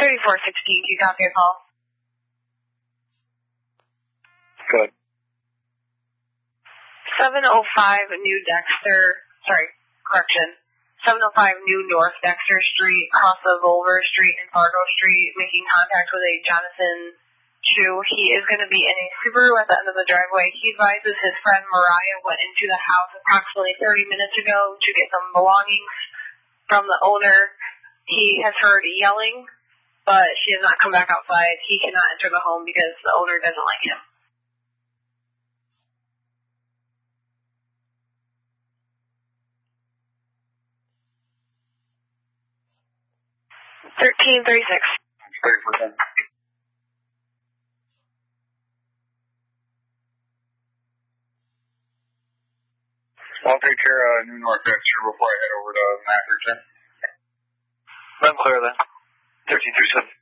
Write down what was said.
3416, you copy a call? Good. 705 New Dexter, 705 New North Dexter Street, across of Volver Street and Fargo Street, making contact with a Jonathan Chu. He is going to be in a Subaru at the end of the driveway. He advises his friend Mariah went into the house approximately 30 minutes ago to get some belongings from the owner. He has heard yelling, but she has not come back outside. He cannot enter the home because the owner doesn't like him. 1336. 30%. I'll take care of New North Dexter before I head over to Matherton. I'm clear then. 1337.